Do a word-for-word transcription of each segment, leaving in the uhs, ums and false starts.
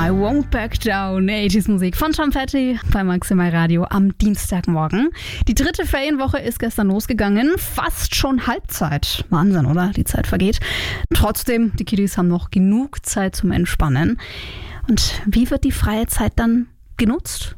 I Won't Back Down, achtziger Musik von Tom Petty bei Maximal Radio am Dienstagmorgen. Die dritte Ferienwoche ist gestern losgegangen, fast schon Halbzeit. Wahnsinn, oder? Die Zeit vergeht. Trotzdem, die Kiddies haben noch genug Zeit zum Entspannen. Und wie wird die freie Zeit dann genutzt?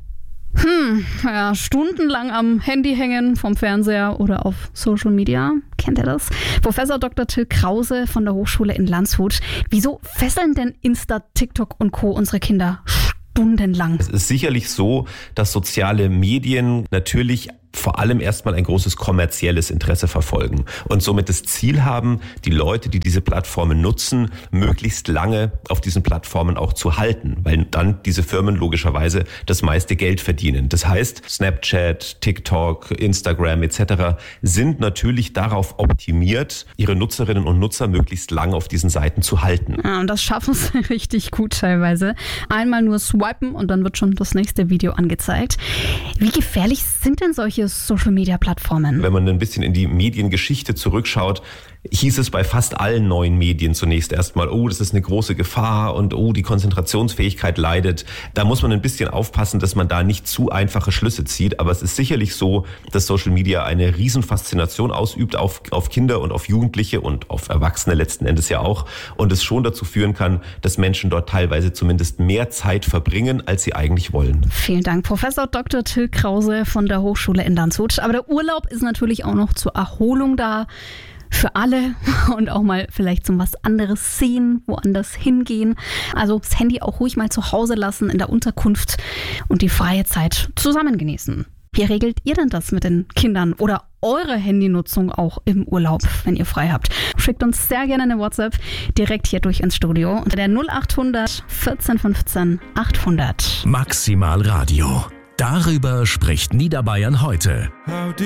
Hm, ja, stundenlang am Handy hängen, vom Fernseher oder auf Social Media. Kennt ihr das? Professor Doktor Till Krause von der Hochschule in Landshut. Wieso fesseln denn Insta, TikTok und Co. unsere Kinder stundenlang? Es ist sicherlich so, dass soziale Medien natürlich vor allem erstmal ein großes kommerzielles Interesse verfolgen und somit das Ziel haben, die Leute, die diese Plattformen nutzen, möglichst lange auf diesen Plattformen auch zu halten, weil dann diese Firmen logischerweise das meiste Geld verdienen. Das heißt, Snapchat, TikTok, Instagram et cetera sind natürlich darauf optimiert, ihre Nutzerinnen und Nutzer möglichst lange auf diesen Seiten zu halten. Ja, und das schaffen sie richtig gut teilweise. Einmal nur swipen und dann wird schon das nächste Video angezeigt. Wie gefährlich sind denn solche Social-Media-Plattformen? Wenn man ein bisschen in die Mediengeschichte zurückschaut, hieß es bei fast allen neuen Medien zunächst erstmal, oh, das ist eine große Gefahr und oh, die Konzentrationsfähigkeit leidet. Da muss man ein bisschen aufpassen, dass man da nicht zu einfache Schlüsse zieht. Aber es ist sicherlich so, dass Social Media eine Riesenfaszination ausübt auf, auf Kinder und auf Jugendliche und auf Erwachsene letzten Endes ja auch. Und es schon dazu führen kann, dass Menschen dort teilweise zumindest mehr Zeit verbringen, als sie eigentlich wollen. Vielen Dank, Professor Doktor Till Krause von der Hochschule in Landshut. Aber der Urlaub ist natürlich auch noch zur Erholung da. Für alle und auch mal vielleicht zum was anderes sehen, woanders hingehen. Also das Handy auch ruhig mal zu Hause lassen in der Unterkunft und die freie Zeit zusammen genießen. Wie regelt ihr denn das mit den Kindern oder eure Handynutzung auch im Urlaub, wenn ihr frei habt? Schickt uns sehr gerne eine WhatsApp direkt hier durch ins Studio unter der null acht hundert vierzehn fünfzehn achthundert. Maximal Radio. Darüber spricht Niederbayern heute.